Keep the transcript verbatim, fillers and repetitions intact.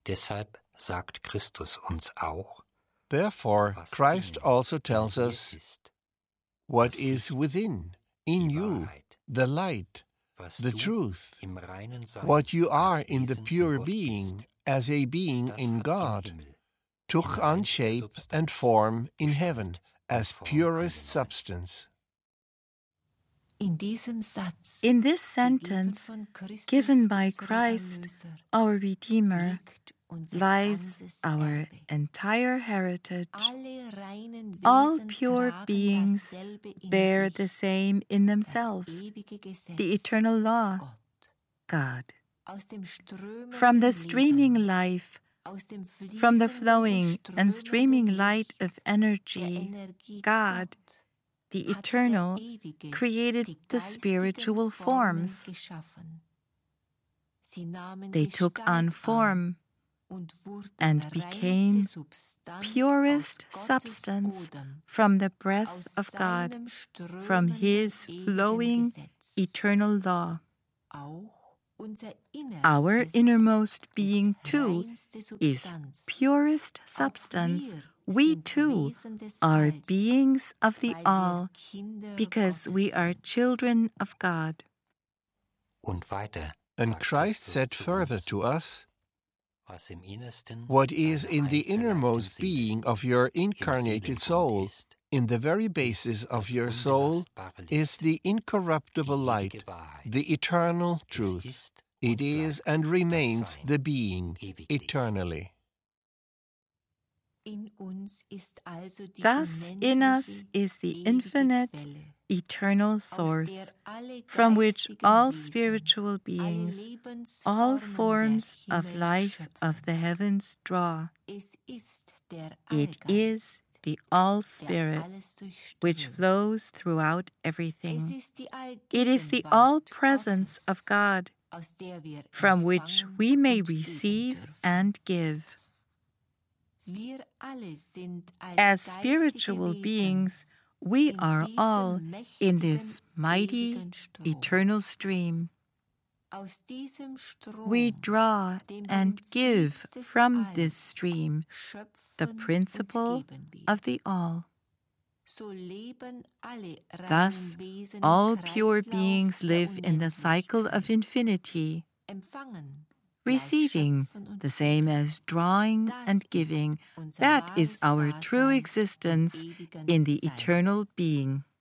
Deshalb sagt Christus uns auch, Therefore, was Christ innen also in tells dir us ist, what das is Licht, within, in die you, Wahrheit, the light, was the du truth, im reinen Sein what you are als in the Wesen in pure Gott being, bist. as a being Das in hat im God, Himmel took in on reinster shape and Substanz, form in Gestalt heaven und as Form purest angenommen. substance. In diesem Satz, In this gegeben sentence, von Christus, given by unserem Christ, Erlöser, our Redeemer, liegt unser lies ganzes our Erbe. entire heritage. Alle reinen All Wesen pure tragen beings dasselbe in bear sich, the same in das themselves, ewige Gesetz, the eternal law, Gott. God. Aus dem From the strömenden streaming Leben, life, aus dem from the fließenden flowing und and streaming strömenden light Licht of der energy, Energie God, Gott, the hat eternal, der Ewige created die the geistigen spiritual Formen forms. geschaffen. Sie nahmen They took Gestalt on an form und wurden and became reinste Substanz purest aus Gottes substance Bodem, from the breath aus of God, seinem from strömenden His ewigen flowing Gesetz. eternal law. Auch unser Our Innerstes innermost being, ist too, reinste is Substanz. purest Auch substance. wir We, sind too, Wesen des are Alls, beings of the weil wir All, Kinder because we Gottes are sind. children of God. Und weiter And sagt Christ Christus said zu further uns, to us, was im Innersten what is deiner in the einverleibten innermost Seele, being of your im incarnated Seelengrund soul, ist, in the very ist basis of das your soul, unbelastbare Licht, is the incorruptible die light, ewige Wahrheit. the eternal Es truth. ist It und is bleibt and das remains Sein the being ewiglich. eternally. In uns ist also die Thus, in us unendliche, is the ewige infinite, Quelle, eternal aus source, der alle from which geistigen all Wesen, spiritual alle beings, Lebensformen all der forms of Himmel life of schöpfen. the heavens draw. Es ist der It Allgeist, is the All der Spirit, alles which durchströmt. flows throughout Es everything. ist die It is the Allgegenwart all presence Gottes, of God, aus der wir from which empfangen we may und geben receive dürfen. and give. Wir alle sind als As geistige spiritual Wesen beings, we in are diesem all in mächtigen, this mighty, ewigen Strom. eternal stream. Aus diesem Strom, We draw dem and Prinzip give des from this Alls, stream the schöpfen principle und geben wir. of the All. So leben alle Thus, reinen Wesen all im pure Kreislauf beings der live in the cycle of Unendlichkeit. infinity, Empfangen, receiving, gleich schöpfen und the same geben. as drawing Das and ist giving. unser That is wahres our true Dasein im existence ewigen in the Sein. eternal being.